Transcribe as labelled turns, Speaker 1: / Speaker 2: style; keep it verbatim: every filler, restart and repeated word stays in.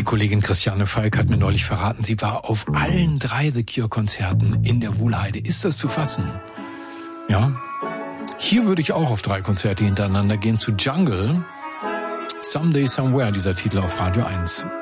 Speaker 1: Die Kollegin Christiane Falk hat mir neulich verraten, sie war auf allen drei The Cure-Konzerten in der Wuhlheide. Ist das zu fassen? Ja. Hier würde ich auch auf drei Konzerte hintereinander gehen. Zu Jungle, Someday Somewhere, dieser Titel auf Radio eins.